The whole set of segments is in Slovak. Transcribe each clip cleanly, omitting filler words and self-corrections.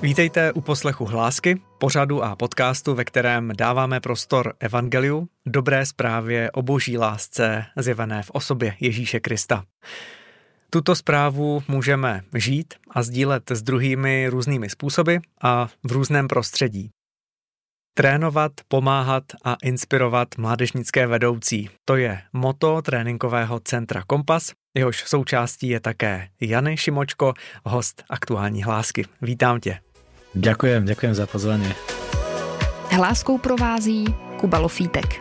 Vítejte u poslechu Hlásky, pořadu a podcastu, ve kterém dáváme prostor evangeliu, dobré zprávě o boží lásce zjevené v osobě Ježíše Krista. Tuto zprávu můžeme žít a sdílet s druhými různými způsoby a v různém prostředí. Trénovat, pomáhat a inspirovat mládežnické vedoucí. To je motto tréninkového centra Kompas, jehož součástí je také Jany Šimočko, host aktuální Hlásky. Vítám tě. Ďakujem za pozvanie. Hláskou provází Kuba Lofítek.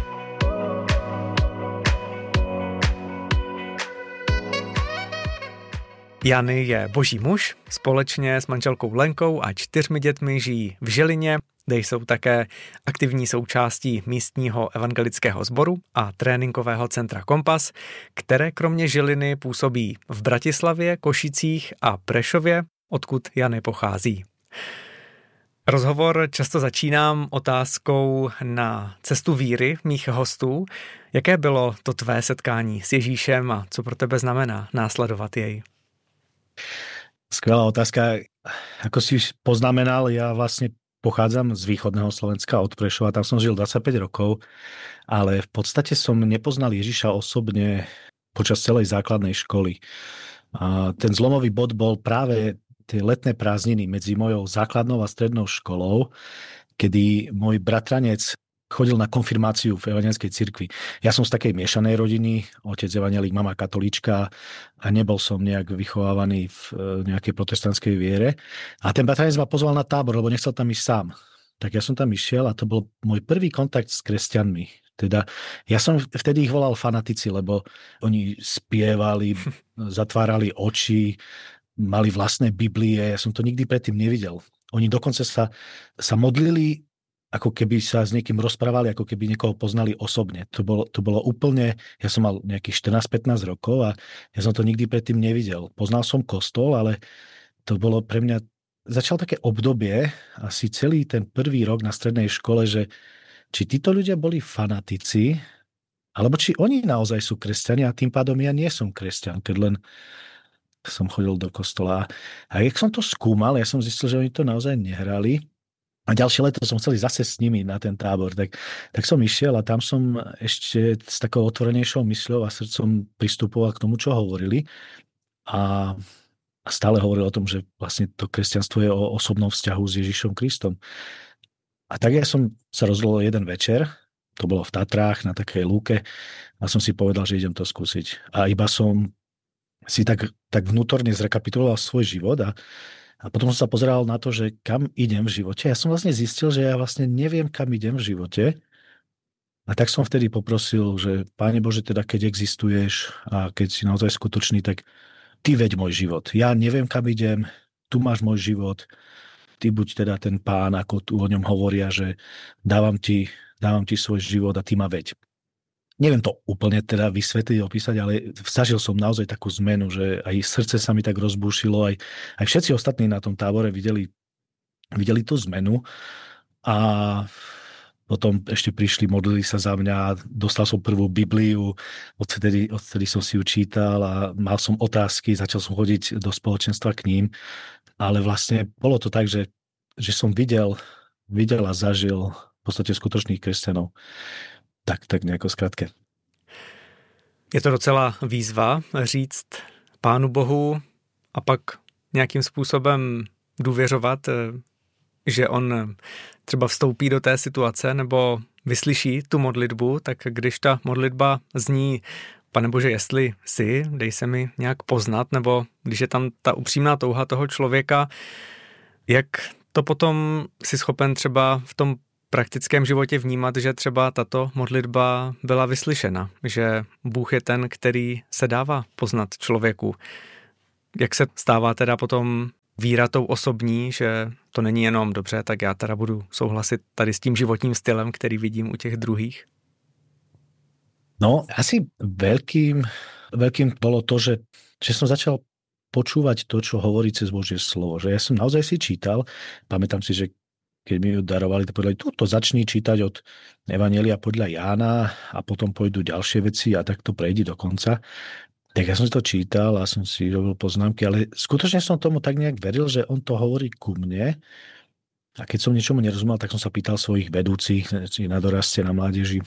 Jany je boží muž, společně s manželkou Lenkou a 4 dětmi žijí v Žilině, kde jsou také aktivní součástí místního evangelického sboru a tréninkového centra Kompas, které kromě Žiliny působí v Bratislavě, Košicích a Prešově, odkud Jany pochází. Rozhovor často začínám otázkou na cestu víry mých hostů. Jaké bylo to tvé setkání s Ježíšem a co pro tebe znamená následovat jej? Skvelá otázka. Ako si poznamenal, ja vlastne pochádzam z východného Slovenska od Prešova, tam som žil 25 rokov, ale v podstate som nepoznal Ježiša osobne počas celej základnej školy. A ten zlomový bod bol práve tie letné prázdniny medzi mojou základnou a strednou školou, kedy môj bratranec chodil na konfirmáciu v evangelickej cirkvi. Ja som z takej miešanej rodiny, otec evangelík, mama katolíčka a nebol som nejak vychovávaný v nejakej protestantskej viere. A ten bratranec ma pozval na tábor, lebo nechcel tam ísť sám. Tak ja som tam išiel a to bol môj prvý kontakt s kresťanmi. Teda ja som vtedy ich volal fanatici, lebo oni spievali, zatvárali oči, mali vlastné Biblie, ja som to nikdy predtým nevidel. Oni dokonca sa modlili, ako keby sa s niekým rozprávali, ako keby niekoho poznali osobne. To bolo úplne, ja som mal nejakých 14-15 rokov a ja som to nikdy predtým nevidel. Poznal som kostol, ale to bolo pre mňa, začal také obdobie, asi celý ten prvý rok na strednej škole, že či títo ľudia boli fanatici, alebo či oni naozaj sú kresťania a tým pádom ja nie som kresťan, keď len som chodil do kostola. A jak som to skúmal, ja som zistil, že oni to naozaj nehrali. A ďalšie leto som chcel zase s nimi na ten tábor. Tak som išiel a tam som ešte s takou otvorenejšou mysľou a srdcom pristupoval k tomu, čo hovorili. A stále hovoril o tom, že vlastne to kresťanstvo je o osobnom vzťahu s Ježišom Kristom. A tak ja som sa rozhodol jeden večer, to bolo v Tatrách, na takej lúke, a som si povedal, že idem to skúsiť. A iba som si tak vnútorne zrekapituloval svoj život a potom som sa pozeral na to, že kam idem v živote. Ja som vlastne zistil, že ja vlastne neviem, kam idem v živote. A tak som vtedy poprosil, že Páne Bože, teda keď existuješ a keď si naozaj skutočný, tak Ty veď môj život. Ja neviem, kam idem, tu máš môj život. Ty buď teda ten Pán, ako tu o ňom hovoria, že dávam ti svoj život a Ty ma veď. Neviem to úplne teda vysvetliť, opísať, ale zažil som naozaj takú zmenu, že aj srdce sa mi tak rozbúšilo, aj všetci ostatní na tom tábore videli tú zmenu a potom ešte prišli, modlili sa za mňa, dostal som prvú Bibliu, odtedy som si ju čítal a mal som otázky, začal som chodiť do spoločenstva k ním, ale vlastne bolo to tak, že som videl a zažil v podstate skutočných kresťanov. Tak nejako zkrátke. Je to docela výzva říct Pánu Bohu a pak nějakým způsobem důvěřovat, že on třeba vstoupí do té situace nebo vyslyší tu modlitbu, tak když ta modlitba zní Pane Bože, jestli jsi, dej se mi nějak poznat, nebo když je tam ta upřímná touha toho člověka, jak to potom si schopen třeba v tom praktickém životě vnímat, že třeba tato modlitba byla vyslyšena, že Bůh je ten, který se dává poznat člověku. Jak se stává teda potom víra tou osobní, že to není jenom dobře, tak já teda budu souhlasit tady s tím životním stylem, který vidím u těch druhých? No, asi veľkým bolo to, že som začal počúvať to, čo hovorí cez Božie slovo. Že ja som naozaj si čítal, pamätám si, že keď mi ju darovali, to povedali, to začni čítať od Evanjelia podľa Jána a potom pôjdu ďalšie veci a tak to prejdi do konca. Tak ja som si to čítal a som si robil poznámky, ale skutočne som tomu tak nejak veril, že on to hovorí ku mne. A keď som niečomu nerozumel, tak som sa pýtal svojich vedúcich, či na doraste, na mládeži.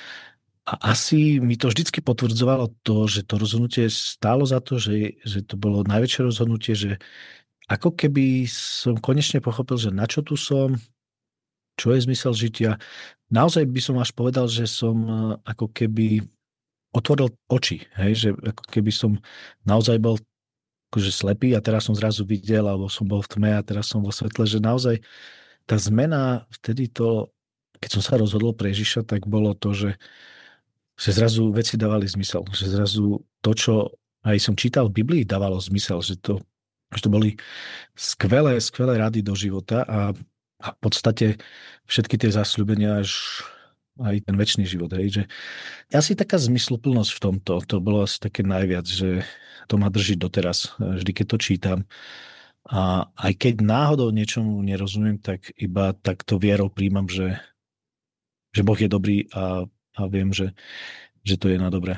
A asi mi to vždycky potvrdzovalo to, že to rozhodnutie stálo za to, že to bolo najväčšie rozhodnutie, že ako keby som konečne pochopil, že na čo tu som, čo je zmysel žitia. Naozaj by som až povedal, že som ako keby otvoril oči, hej? Že ako keby som naozaj bol akože slepý a teraz som zrazu videl, alebo som bol v tme a teraz som vo svetle, že naozaj tá zmena vtedy to, keď som sa rozhodol pre Ježiša, tak bolo to, že zrazu veci dávali zmysel, že zrazu to, čo aj som čítal v Biblii, dávalo zmysel, že to boli skvelé rady do života a v podstate všetky tie zasľúbenia až aj ten večný život. Hej, že asi taká zmysluplnosť v tomto, to bolo asi také najviac, že to ma drží doteraz, vždy keď to čítam. A aj keď náhodou niečomu nerozumiem, tak iba takto vierou príjmam, že Boh je dobrý a viem, že to je na dobré.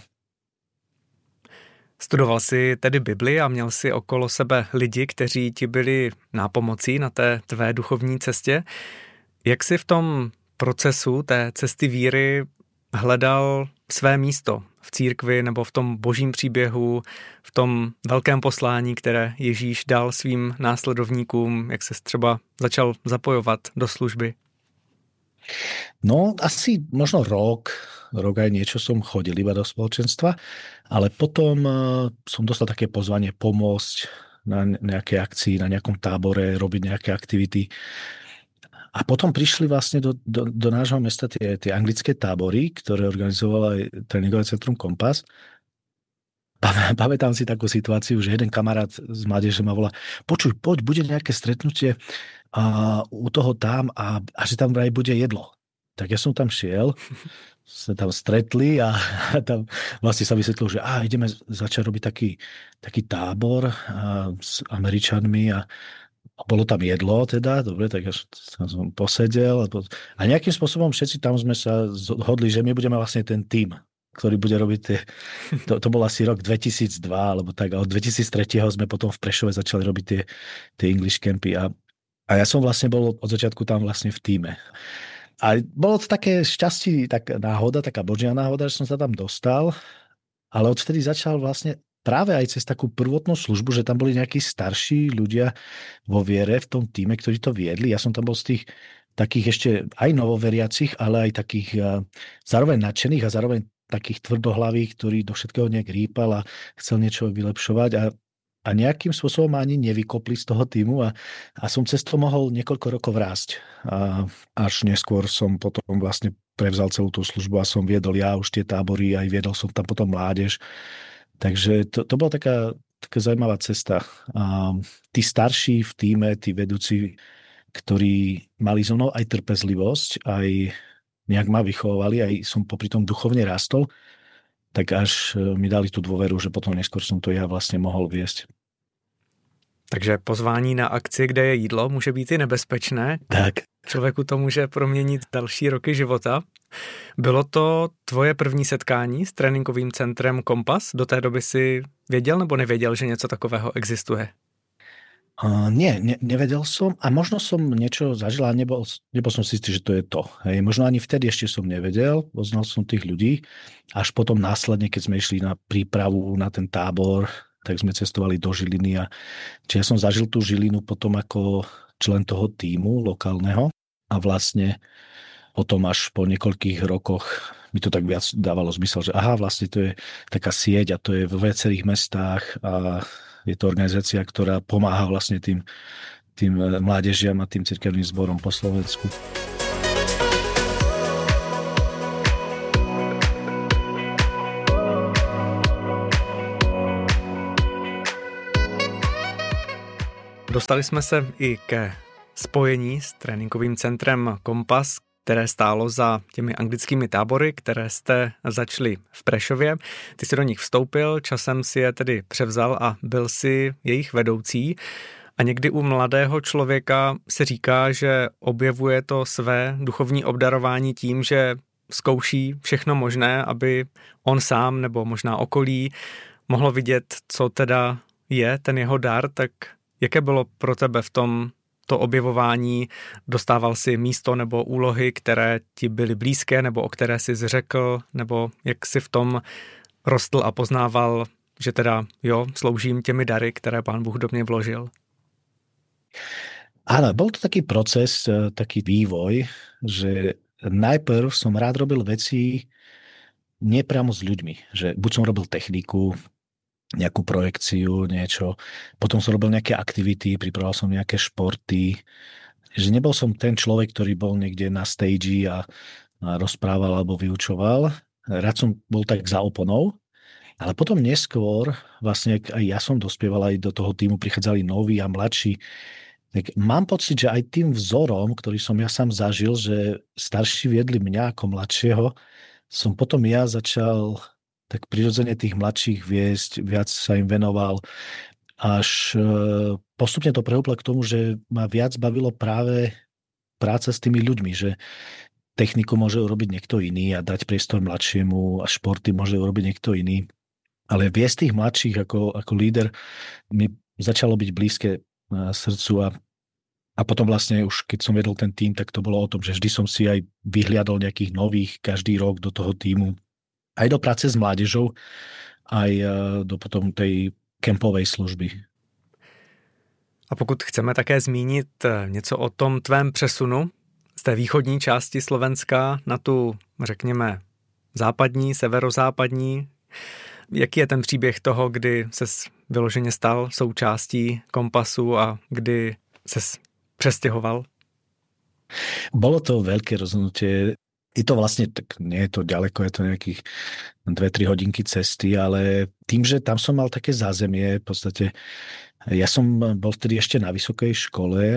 Studoval jsi tedy Bibli a měl jsi okolo sebe lidi, kteří ti byli nápomocí na té tvé duchovní cestě. Jak jsi v tom procesu té cesty víry hledal své místo v církvi nebo v tom božím příběhu, v tom velkém poslání, které Ježíš dal svým následovníkům, jak se třeba začal zapojovat do služby? No, asi možno rok aj niečo som chodil iba do spoločenstva, ale potom som dostal také pozvanie pomôcť na nejakej akcii, na nejakom tábore, robiť nejaké aktivity. A potom prišli vlastne do nášho mesta tie anglické tábory, ktoré organizovalo aj tréningové centrum Kompas. Pamätám si takú situáciu, že jeden kamarát z mládeže ma volá: počuj, poď, bude nejaké stretnutie u toho tam a že tam vraj bude jedlo. Tak ja som tam šiel, sa tam stretli a tam vlastne sa vysvetlilo, že ideme začať robiť taký tábor s Američanmi a bolo tam jedlo teda, dobre, tak ja som posedel a nejakým spôsobom všetci tam sme sa zhodli, že my budeme vlastne ten tím, ktorý bude robiť to bol asi rok 2002 alebo tak, a od 2003 sme potom v Prešove začali robiť tie English campy a ja som vlastne bol od začiatku tam vlastne v tíme. A bolo to také šťastie, taká náhoda, taká božia náhoda, že som sa tam dostal, ale odvtedy začal vlastne práve aj cez takú prvotnú službu, že tam boli nejakí starší ľudia vo viere v tom tíme, ktorí to viedli. Ja som tam bol z tých takých ešte aj novoveriacich, ale aj takých zároveň nadšených a zároveň takých tvrdohlavých, ktorý do všetkého nejak rýpal a chcel niečo vylepšovať a nejakým spôsobom ani nevykopli z toho týmu a som cez to mohol niekoľko rokov rásť. A až neskôr som potom vlastne prevzal celú tú službu a som viedol ja už tie tábory, aj viedol som tam potom mládež. Takže to bola taká zaujímavá cesta. A tí starší v tíme, tí vedúci, ktorí mali so mnou aj trpezlivosť, aj nejak ma vychovovali, aj som popri tom duchovne rastol, tak až mi dali tú dôveru, že potom neskôr som to ja vlastne mohol viesť. Takže pozvání na akci, kde je jídlo, může být i nebezpečné. Tak. Člověku to může proměnit další roky života. Bylo to tvoje první setkání s tréninkovým centrem Kompas? Do té doby si věděl nebo nevěděl, že něco takového existuje? Nie, nevedel som a možno som niečo zažil a nebol som si istý, že to je to. Hej. Možno ani vtedy ešte som nevedel, poznal som tých ľudí. Až potom následne, keď sme išli na prípravu na ten tábor, tak sme cestovali do Žiliny a čiže ja som zažil tú Žilinu potom ako člen toho tímu lokálneho a vlastne potom až po niekoľkých rokoch mi to tak viac dávalo zmysel, že vlastne to je taká sieť a to je vo viacerých mestách a je to organizácia, ktorá pomáha vlastne tým mládežiam a tým cirkevným zborom po Slovensku. Dostali jsme se i ke spojení s tréninkovým centrem Kompas, které stálo za těmi anglickými tábory, které jste začali v Prešově. Ty jsi do nich vstoupil, časem si je tedy převzal a byl si jejich vedoucí. A někdy u mladého člověka se říká, že objevuje to své duchovní obdarování tím, že zkouší všechno možné, aby on sám nebo možná okolí mohlo vidět, co teda je ten jeho dar, tak jaké bylo pro tebe v tom to objevování? Dostával si místo nebo úlohy, které ti byly blízké, nebo o které jsi řekl, nebo jak si v tom rostl a poznával, že teda jo, sloužím těmi dary, které Pán Bůh do mě vložil? Áno, bol to taký proces, taký vývoj, že najprv som rád robil veci nepriamo s ľuďmi, že buď som robil techniku, nejakú projekciu, niečo, potom som robil nejaké aktivity, pripravoval som nejaké športy, že nebol som ten človek, ktorý bol niekde na stage a rozprával alebo vyučoval. Rád som bol tak za oponou, ale potom neskôr, vlastne aj ja som dospieval, aj do toho týmu prichádzali noví a mladší, tak mám pocit, že aj tým vzorom, ktorý som ja sám zažil, že starší viedli mňa ako mladšieho, som potom ja začal tak prirodzene tých mladších viesť, viac sa im venoval, až postupne to prehúplo k tomu, že ma viac bavilo práve práca s tými ľuďmi, že techniku môže urobiť niekto iný a dať priestor mladšiemu a športy môže urobiť niekto iný. Ale viesť tých mladších ako líder mi začalo byť blízke srdcu a potom vlastne už keď som vedol ten tím, tak to bolo o tom, že vždy som si aj vyhliadol nejakých nových každý rok do toho tímu. Aj do práce s mládežou, aj do potom tej kempovej služby. A pokud chceme také zmínit něco o tom tvém přesunu z té východní části Slovenska na tu, řekněme, západní, severozápadní, jaký je ten příběh toho, kdy ses vyloženě stal součástí Kompasu a kdy ses přestěhoval? Bolo to veľké rozhodnutie. Je to vlastne, tak nie je to ďaleko, je to nejakých 2-3 hodinky cesty, ale tým, že tam som mal také zázemie, v podstate ja som bol vtedy ešte na vysokej škole,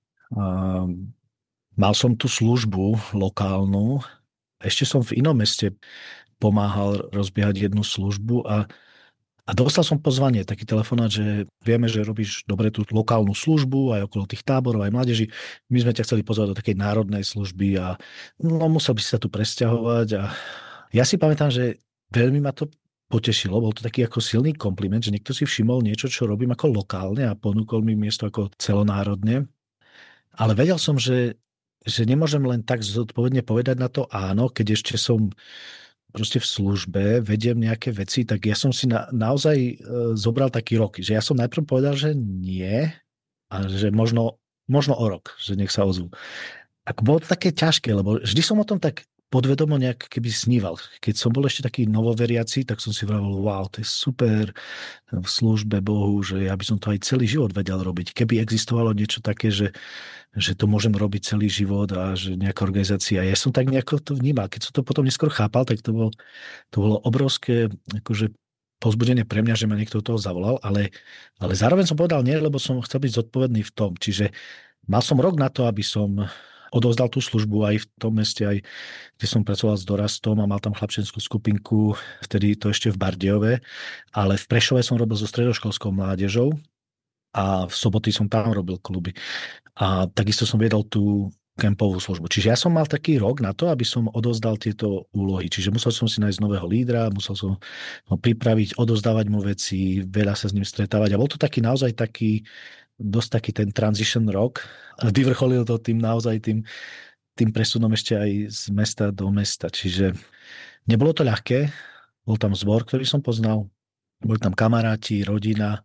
mal som tú službu lokálnu, ešte som v inom meste pomáhal rozbiehať jednu službu a dostal som pozvanie, taký telefonát, že vieme, že robíš dobre tú lokálnu službu aj okolo tých táborov, aj mládeži. My sme ťa chceli pozvať do takej národnej služby a musel by si sa tu presťahovať. A ja si pamätám, že veľmi ma to potešilo. Bol to taký ako silný kompliment, že niekto si všimol niečo, čo robím ako lokálne a ponúkol mi miesto ako celonárodne. Ale vedel som, že nemôžem len tak zodpovedne povedať na to áno, keď ešte som proste v službe, vediem nejaké veci, tak ja som si naozaj zobral taký rok, že ja som najprv povedal, že nie a že možno o rok, že nech sa ozvú. A bolo to také ťažké, lebo vždy som o tom tak podvedomo nejak keby sníval. Keď som bol ešte taký novoveriaci, tak som si vravel, wow, to je super v službe Bohu, že ja by som to aj celý život vedel robiť. Keby existovalo niečo také, že to môžem robiť celý život a že nejaká organizácia. Ja som tak nejako to vnímal. Keď som to potom neskôr chápal, tak to bolo obrovské akože povzbudenie pre mňa, že ma niekto do toho zavolal, ale zároveň som povedal nie, lebo som chcel byť zodpovedný v tom. Čiže mal som rok na to, aby som odovzdal tú službu aj v tom meste, aj kde som pracoval s dorastom a mal tam chlapčenskú skupinku, vtedy to ešte v Bardejove, ale v Prešove som robil so stredoškolskou mládežou a v soboty som tam robil kluby. A takisto som viedol tú kempovú službu. Čiže ja som mal taký rok na to, aby som odovzdal tieto úlohy. Čiže musel som si nájsť nového lídra, musel som ho pripraviť, odovzdávať mu veci, veľa sa s ním stretávať. A bol to taký naozaj dosť taký ten transition rok. Vyvrcholil to tým presunom ešte aj z mesta do mesta. Čiže nebolo to ľahké. Bol tam zbor, ktorý som poznal. Boli tam kamaráti, rodina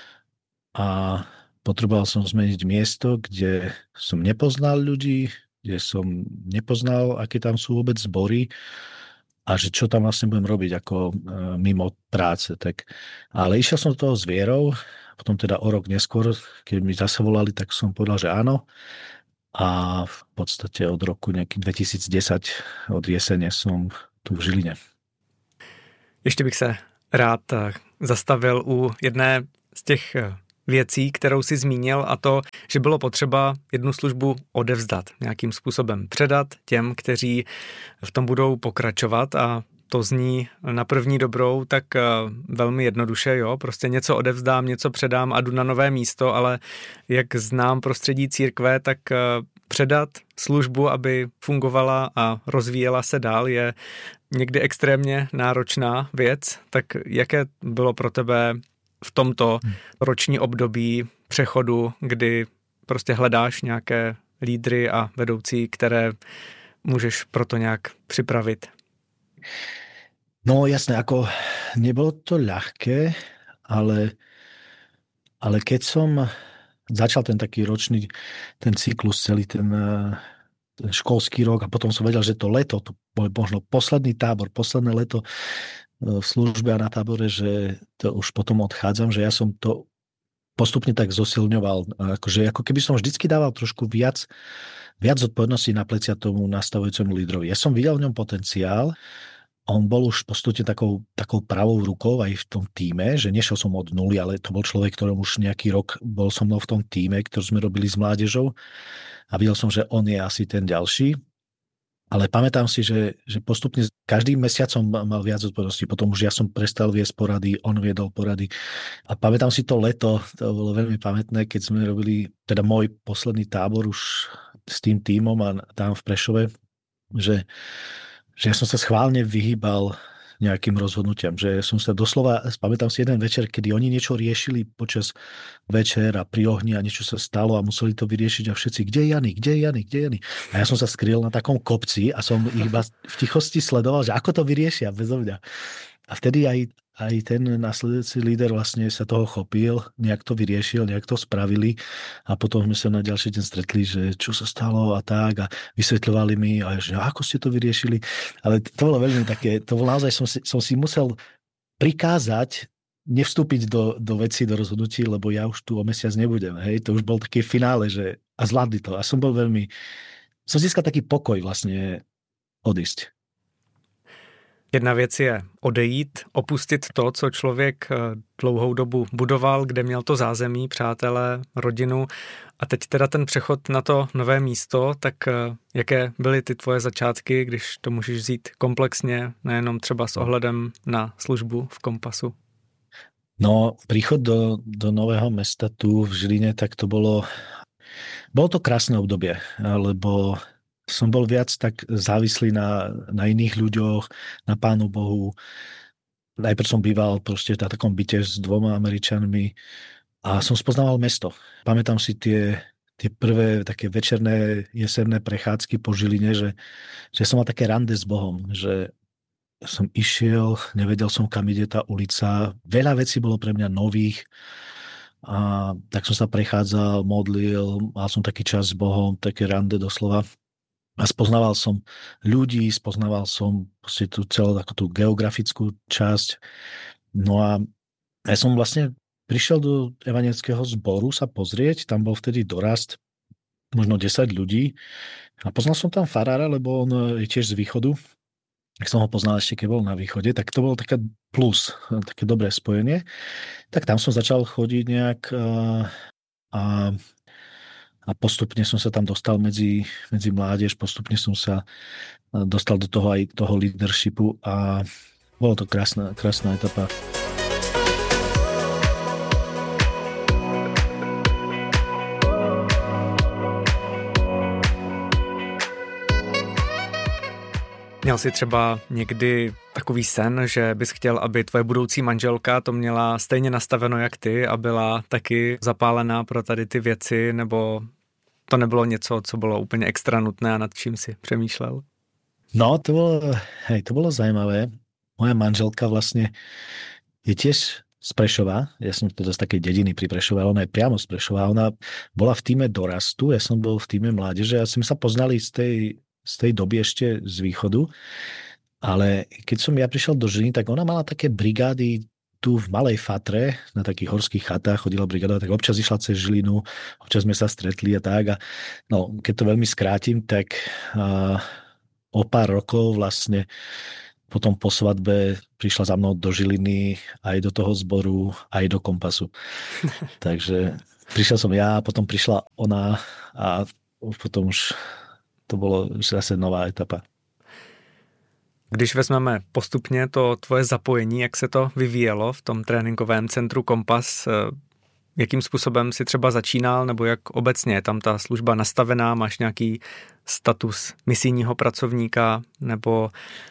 a potreboval som zmeniť miesto, kde som nepoznal ľudí, kde som nepoznal, aké tam sú vôbec zbory a že čo tam vlastne budem robiť ako mimo práce. Ale išiel som do toho s vierou. Potom teda o rok neskôr, keď mi zase volali, tak som povedal, že áno. A v podstate od roku nejaký 2010, od jesene som tu v Žiline. Ještě bych se rád zastavil u jedné z těch věcí, kterou si zmínil, a to, že bylo potřeba jednu službu odevzdat, nějakým způsobem předat těm, kteří v tom budou pokračovat, a to zní na první dobrou tak velmi jednoduše, jo, prostě něco odevzdám, něco předám a jdu na nové místo, ale jak znám prostředí církve, tak předat službu, aby fungovala a rozvíjela se dál, je někdy extrémně náročná věc, tak jaké bylo pro tebe v tomto roční období přechodu, kdy prostě hledáš nějaké lídry a vedoucí, které můžeš proto nějak připravit? No jasné, ako nebolo to ľahké, ale keď som začal ten taký ročný, ten cyklus, celý ten školský rok a potom som vedel, že to leto, to bol možno posledný tábor, posledné leto v službe a na tábore, že to už potom odchádzam, že ja som to postupne tak zosilňoval. Akože, ako keby som vždycky dával trošku viac zodpovedností na plecia tomu nastavujúcemu lídrovi. Ja som videl v ňom potenciál. On bol už postupne takou pravou rukou aj v tom tíme, že nešiel som od nuly, ale to bol človek, ktorom už nejaký rok bol so mnou v tom tíme, ktorý sme robili s mládežou. A videl som, že on je asi ten ďalší. Ale pamätám si, že postupne každým mesiacom mal viac zodpovedností. Potom už ja som prestal viesť porady, on viedol porady. A pamätám si to leto, to bolo veľmi pamätné, keď sme robili teda môj posledný tábor už s tým tímom a tam v Prešove, že ja som sa schválne vyhýbal nejakým rozhodnutiam, že som sa doslova, pamätám si jeden večer, kedy oni niečo riešili počas večera pri ohni a niečo sa stalo a museli to vyriešiť a všetci, kde je Jany? A ja som sa skryl na takom kopci a som ich iba v tichosti sledoval, že ako to vyriešia bezo mňa. A vtedy aj ten nasledujúci líder vlastne sa toho chopil, nejak to vyriešil, nejak to spravili a potom sme sa na ďalší deň stretli, že čo sa stalo a tak a vysvetľovali mi, a že ako ste to vyriešili. Ale to bolo veľmi také, to bolo naozaj, som si musel prikázať nevstúpiť do vecí, do rozhodnutí, lebo ja už tu o mesiac nebudem. Hej? To už bol také finále, že a zvládli to. A som získal taký pokoj vlastne odísť. Jedna věc je odejít, opustit to, co člověk dlouhou dobu budoval, kde měl to zázemí, přátelé, rodinu. A teď teda ten přechod na to nové místo, tak jaké byly ty tvoje začátky, když to můžeš vzít komplexně, nejenom třeba s ohledem na službu v Kompasu? No, príchod do nového mesta tu v Žiline, tak to bolo to krásne obdobie, lebo som bol viac tak závislý na iných ľuďoch, na Pánu Bohu. Najprv som býval proste na takom byte s 2 Američanmi a som spoznával mesto. Pamätám si tie prvé také večerné jesenné prechádzky po Žiline, že som mal také rande s Bohom, že som išiel, nevedel som, kam ide tá ulica. Veľa vecí bolo pre mňa nových a tak som sa prechádzal, modlil, mal som taký čas s Bohom, také rande doslova. A spoznával som ľudí, spoznával som tú celú takú tú geografickú časť. No a ja som vlastne prišiel do evangelického zboru sa pozrieť, tam bol vtedy dorast, možno 10 ľudí. A poznal som tam farára, lebo on je tiež z východu. Ak som ho poznal ešte, keď bol na východe, tak to bolo také plus, také dobré spojenie. Tak tam som začal chodiť nejak a postupne som sa tam dostal medzi mládež, postupne som sa dostal do toho aj toho leadershipu a bolo to krásna etapa. Měl jsi třeba někdy takový sen, že bys chtěl, aby tvoje budoucí manželka to měla stejně nastaveno jak ty a byla taky zapálená pro tady ty věci, nebo to nebylo něco, co bylo úplně extra nutné a nad čím si přemýšlel? No, to bolo zaujímavé. Moja manželka vlastne je tiež z Prešova. Ja som teda z takej dediny pri Prešove, ale ona je priamo z Prešova. Ona bola v tíme dorastu, ja som bol v tíme mládeže a sme sa poznali z tej doby ešte z východu. Ale keď som ja prišiel do Žiliny, tak ona mala také brigády tu v Malej Fatre, na takých horských chatách chodila brigáda, tak občas išla cez Žilinu, občas sme sa stretli a tak. A no, keď to veľmi skrátim, tak o pár rokov vlastne potom po svadbe prišla za mnou do Žiliny, aj do toho zboru, aj do Kompasu. Takže prišiel som ja, potom prišla ona a potom už to bolo zase nová etapa. Když vezmeme postupně to tvoje zapojení, jak se to vyvíjelo v tom tréninkovém centru Kompas, jakým způsobem si třeba začínal, nebo jak obecně je tam ta služba nastavená, máš nějaký status misijního pracovníka, nebo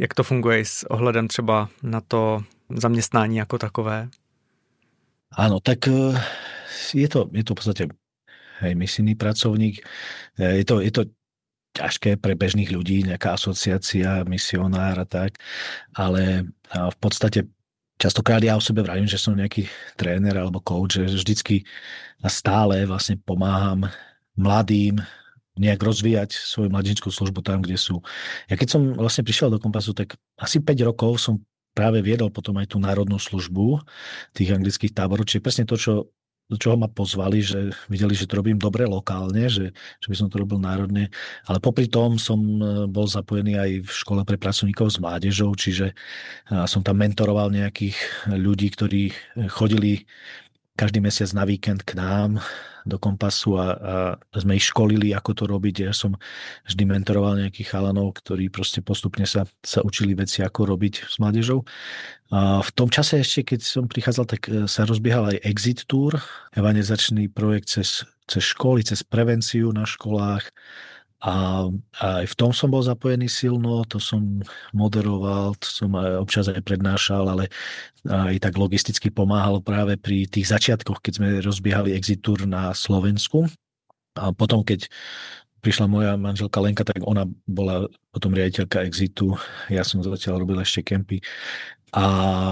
Jak to funguje s ohledem třeba na to zaměstnání jako takové? Áno, tak je to v podstate misijný pracovník. Je to ťažké pre bežných ľudí, nejaká asociácia, misionár a tak, ale v podstate častokrát ja o sebe vravím, že som nejaký tréner alebo coach, že vždycky a stále vlastne pomáham mladým nejak rozvíjať svoju mladíčskú službu tam, kde sú. Ja keď som vlastne prišiel do Kompasu, tak asi 5 rokov som práve viedol potom aj tú národnú službu tých anglických táborov, čiže presne to, do čoho ma pozvali, že videli, že to robím dobre lokálne, že by som to robil národne. Ale popri tom som bol zapojený aj v škole pre pracovníkov s mládežou, čiže som tam mentoroval nejakých ľudí, ktorí chodili každý mesiac na víkend k nám do Kompasu a sme ich školili, ako to robiť. Ja som vždy mentoroval nejakých chalanov, ktorí proste postupne sa učili veci, ako robiť s mládežou. A v tom čase ešte, keď som prichádzal, tak sa rozbiehal aj Exit Tour, evangelizačný projekt cez školy, cez prevenciu na školách. A aj v tom som bol zapojený silno, to som moderoval, to som aj občas aj prednášal, ale aj tak logisticky pomáhal práve pri tých začiatkoch, keď sme rozbiehali Exit Tour na Slovensku. A potom, keď prišla moja manželka Lenka, tak ona bola potom riaditeľka Exitu, ja som zatiaľ robil ešte kempy. A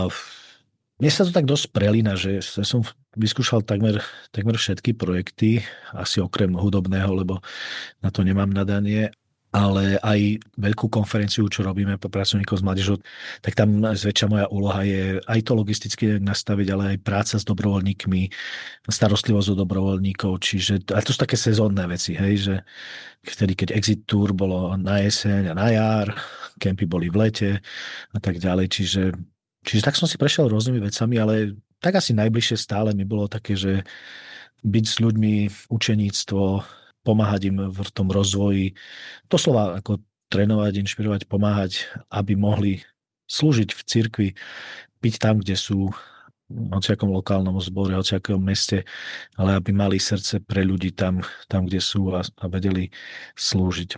mne sa to tak dosť prelína, že som vyskúšal takmer všetky projekty, asi okrem hudobného, lebo na to nemám nadanie, ale aj veľkú konferenciu, čo robíme pre pracovníkov s mládežou, tak tam zväčša moja úloha je aj to logisticky nastaviť, ale aj práca s dobrovoľníkmi, starostlivosť o dobrovoľníkov, čiže a to sú také sezónne veci, hej, že vtedy, keď Exit Tour bolo na jeseň a na jar, kempy boli v lete a tak ďalej, čiže tak som si prešiel rôznymi vecami, ale tak asi najbližšie stále mi bolo také, že byť s ľuďmi, učeníctvo, pomáhať im v tom rozvoji, doslova ako trénovať, inšpirovať, pomáhať, aby mohli slúžiť v cirkvi, byť tam, kde sú, v hociakom lokálnom zbore, v hociakom meste, ale aby mali srdce pre ľudí tam kde sú a vedeli slúžiť.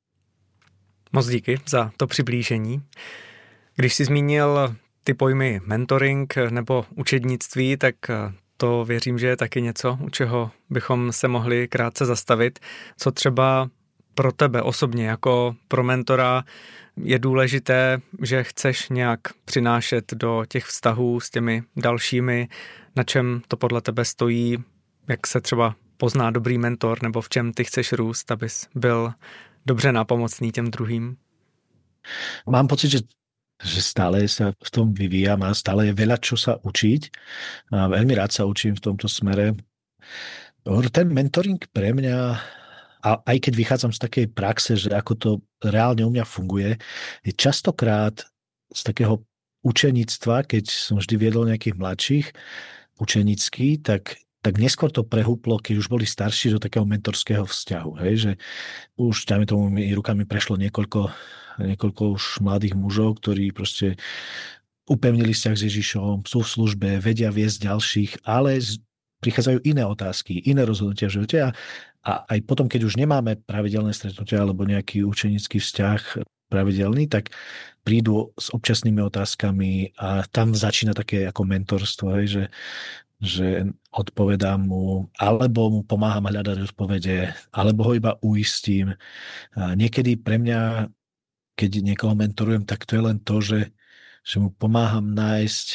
Moc díky za to přiblížení. Když si zmínil ty pojmy mentoring nebo učednictví, tak to věřím, že je taky něco, u čeho bychom se mohli krátce zastavit. Co třeba pro tebe osobně jako pro mentora je důležité, že chceš nějak přinášet do těch vztahů s těmi dalšími, na čem to podle tebe stojí, jak se třeba pozná dobrý mentor, nebo v čem ty chceš růst, abys byl dobře nápomocný těm druhým? Mám pocit, že stále sa v tom vyvíjam a stále je veľa čo sa učiť. A veľmi rád sa učím v tomto smere. Ten mentoring pre mňa, a aj keď vychádzam z takej praxe, že ako to reálne u mňa funguje, je častokrát z takého učeníctva, keď som vždy viedol nejakých mladších učenícky, tak neskôr to prehúplo, keď už boli starší, do takého mentorského vzťahu. Hej? Že už dáme tomu rukami prešlo niekoľko už mladých mužov, ktorí proste upevnili vzťah s Ježišom, sú v službe, vedia viesť ďalších, ale prichádzajú iné otázky, iné rozhodnutia v živote a aj potom, keď už nemáme pravidelné stretnutia alebo nejaký učenický vzťah pravidelný, tak prídu s občasnými otázkami a tam začína také ako mentorstvo, hej, že odpovedám mu, alebo mu pomáham hľadať odpovede, alebo ho iba uistím. A niekedy pre mňa, keď niekoho mentorujem, tak to je len to, že mu pomáham nájsť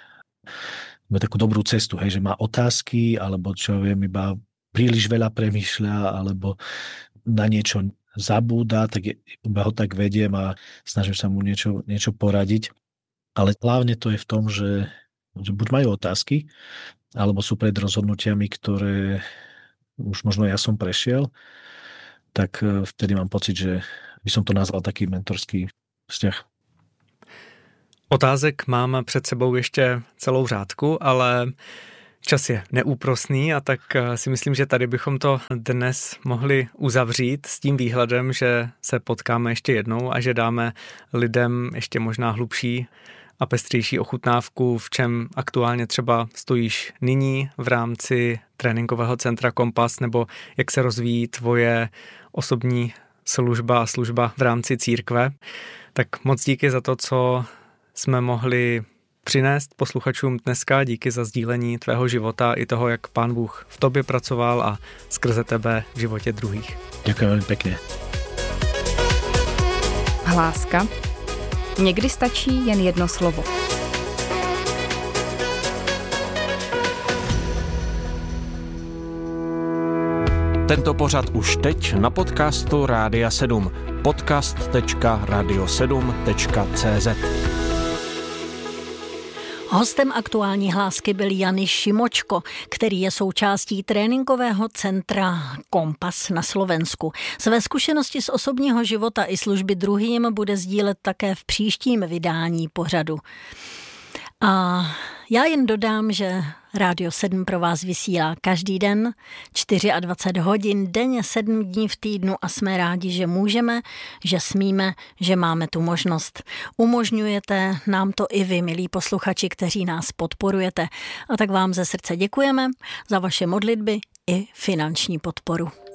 takú dobrú cestu, hej, že má otázky, alebo čo viem, iba príliš veľa premýšľa, alebo na niečo zabúda, tak iba ho tak vediem a snažím sa mu niečo poradiť. Ale hlavne to je v tom, že buď majú otázky, alebo sú pred rozhodnutiami, ktoré už možno ja som prešiel, tak vtedy mám pocit, že by som to nazval taký mentorský vzťah. Otázek mám před sebou ještě celou řádku, ale čas je neúprosný a tak si myslím, že tady bychom to dnes mohli uzavřít s tím výhledem, že se potkáme ještě jednou a že dáme lidem ještě možná hlubší a pestřejší ochutnávku, v čem aktuálně třeba stojíš nyní v rámci tréninkového centra Kompas, nebo jak se rozvíjí tvoje osobní služba v rámci církve. Tak moc díky za to, co jsme mohli přinést posluchačům dneska. Díky za sdílení tvého života i toho, jak Pán Bůh v tobě pracoval a skrze tebe v životě druhých. Děkuji velmi pěkně. Hláska. Někdy stačí jen jedno slovo. Tento pořad už teď na podcastu Rádia 7. podcast.radio7.cz. Hostem aktuální hlásky byl Jany Šimočko, který je součástí tréninkového centra Kompas na Slovensku. Své zkušenosti z osobního života i služby druhým bude sdílet také v příštím vydání pořadu. A já jen dodám, že Rádio 7 pro vás vysílá každý den, 24 hodin denně, 7 dní v týdnu a jsme rádi, že můžeme, že smíme, že máme tu možnost. Umožňujete nám to i vy, milí posluchači, kteří nás podporujete. A tak vám ze srdce děkujeme za vaše modlitby i finanční podporu.